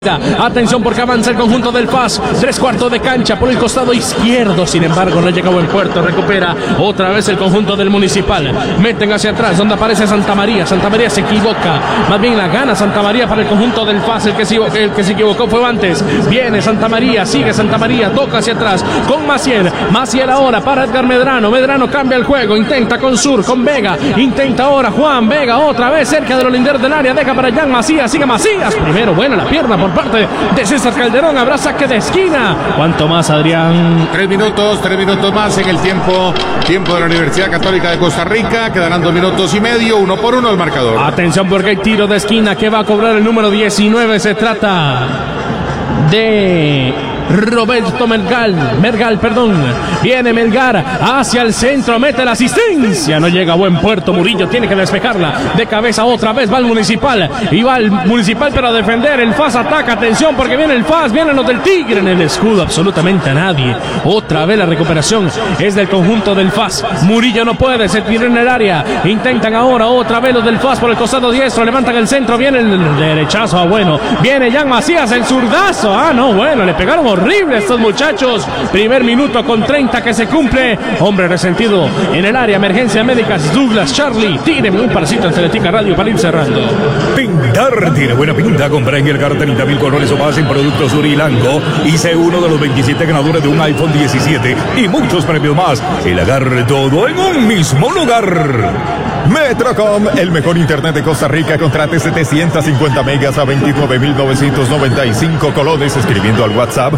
Atención porque avanza el conjunto del FAS, 3/4 de cancha por el costado izquierdo, sin embargo no llega a buen puerto, recupera otra vez el conjunto del Municipal, meten hacia atrás donde aparece Santa María se equivoca, más bien la gana Santa María para el conjunto del FAS, el que se equivocó fue antes, viene Santa María, sigue Santa María, toca hacia atrás con Maciel ahora para Edgar Medrano cambia el juego, intenta con Sur, con Vega, intenta ahora Juan Vega, otra vez cerca de los linderos del área, deja para Jan Macías, sigue Macías, primero buena la pierna por parte de César Calderón, habrá saque de esquina. ¿Cuánto más, Adrián? 3 minutos más en el tiempo de la Universidad Católica de Costa Rica, quedarán 2 minutos y medio, 1-1 el marcador. Atención porque hay tiro de esquina que va a cobrar el número 19, se trata de Roberto Melgar, viene Melgar hacia el centro, mete la asistencia, no llega a buen puerto, Murillo tiene que despejarla, de cabeza otra vez va el Municipal, y va el Municipal pero a defender, el FAS ataca, atención porque viene el FAS, vienen los del Tigre en el escudo, absolutamente a nadie, otra vez la recuperación es del conjunto del FAS, Murillo no puede, se tira en el área, intentan ahora otra vez los del FAS por el costado diestro, levantan el centro, viene el derechazo, bueno, viene Jan Macías, el zurdazo, bueno, le pegaron horrible estos muchachos, primer minuto con 30 que se cumple, hombre resentido en el área, emergencia médicas, Douglas Charlie, tíreme un parcito en Teletica Radio para ir cerrando. Pintar tiene buena pinta, compra en Elgar 30,000 colores o más en productos Urilango y sé uno de los 27 ganadores de un iPhone 17 y muchos premios más. El Agar, todo en un mismo lugar. Metrocom, el mejor internet de Costa Rica, contrate 750 megas a 29,995 colones, escribiendo al WhatsApp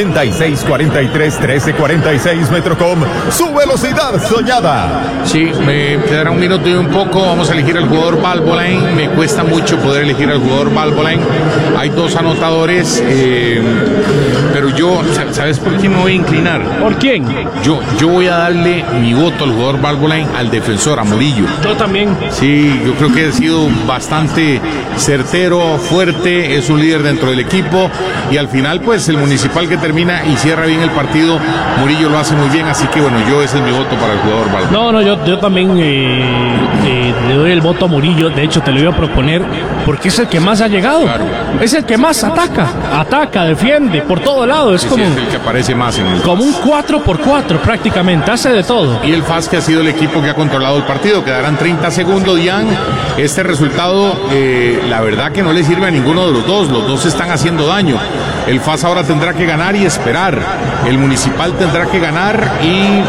8643-1346. Metrocom, su velocidad soñada. Sí, me quedará 1 minuto y un poco, vamos a elegir al jugador Valvoline, me cuesta mucho poder elegir al jugador Valvoline, hay 2 anotadores, pero yo, ¿sabes por quién me voy a inclinar? ¿Por quién? Yo voy a darle mi voto al jugador Valvoline, al defensor, a Murillo. Yo también. Sí, yo creo que ha sido bastante certero, fuerte, es un líder dentro del equipo y al final pues el Municipal que termina y cierra bien el partido, Murillo lo hace muy bien, así que bueno, ese es mi voto para el jugador Valvoline. No, yo también le doy el voto a Murillo, de hecho te lo iba a proponer porque es el que más ha llegado, claro. Es el que más ataca, defiende por todo lado, es como es el que aparece más en el como un 4x4 prácticamente, hace de todo. Y el FAS que ha sido el equipo que ha controlado el partido, quedarán 30 segundos, Jan. Este resultado, la verdad que no le sirve a ninguno de los dos están haciendo daño. El FAS ahora tendrá que ganar y esperar. El Municipal tendrá que ganar y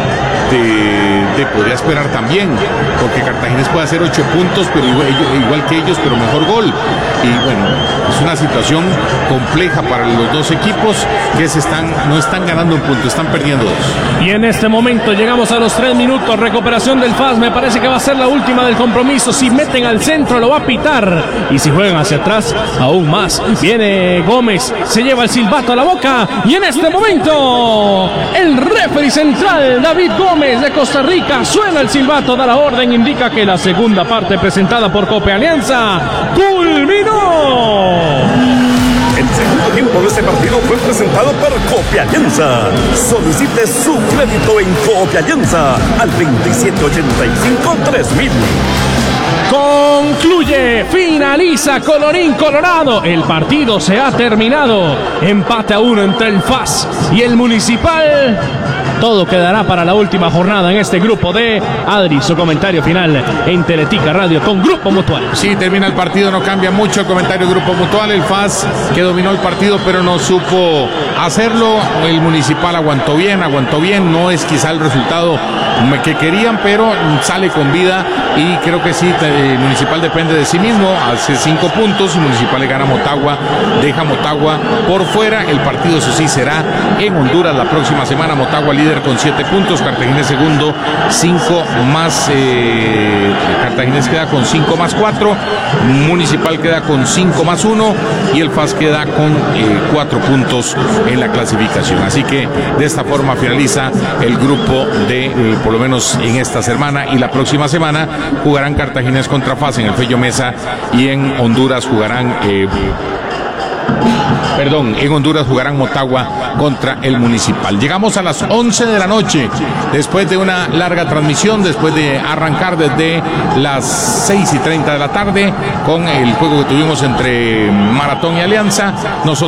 podría esperar también, porque Cartaginés puede hacer 8 puntos, pero igual que ellos, pero mejor gol. Y bueno, es una situación compleja para los dos equipos que no están ganando un punto, están perdiendo 2. Y en este momento llegamos a los 3 minutos, recuperación del FAS, me parece que va a ser la última del compromiso, si meten al centro lo va a pitar, y si juegan hacia atrás, aún más. Viene Gómez, se lleva el silbato a la boca, y en este momento, el referee central, David Gómez de Costa Rica, suena el silbato, da la orden, indica que la segunda parte presentada por Cope Alianza culminó. El segundo tiempo de este partido fue presentado por Cope Alianza. Solicite su crédito en Cope Alianza al 2785-3000. Concluye, finaliza Colorín Colorado. El partido se ha terminado. Empate a 1 entre el FAS y el Municipal. Todo quedará para la última jornada en este grupo de Adri, su comentario final en Teletica Radio con Grupo Mutual. Sí, termina el partido, no cambia mucho el comentario Grupo Mutual. El FAS que dominó el partido pero no supo hacerlo. El Municipal aguantó bien, no es quizá el resultado que querían, pero sale con vida y creo que sí, el Municipal depende de sí mismo, hace 5 puntos, el Municipal le gana a Motagua, deja a Motagua por fuera. El partido eso sí será en Honduras la próxima semana. Motagua líder con 7 puntos, Cartaginés segundo, 5 más, Cartaginés queda con 5 más 4, Municipal queda con 5 más 1 y el FAS queda con 4 puntos en la clasificación. Así que de esta forma finaliza el grupo de, por lo menos en esta semana, y la próxima semana jugarán Cartaginés contra FAS en el Fello Mesa y en Honduras jugarán en Honduras jugarán Motagua contra el Municipal. Llegamos a las 11 de la noche, después de una larga transmisión, después de arrancar desde las 6:30 de la tarde con el juego que tuvimos entre Maratón y Alianza. Nosotros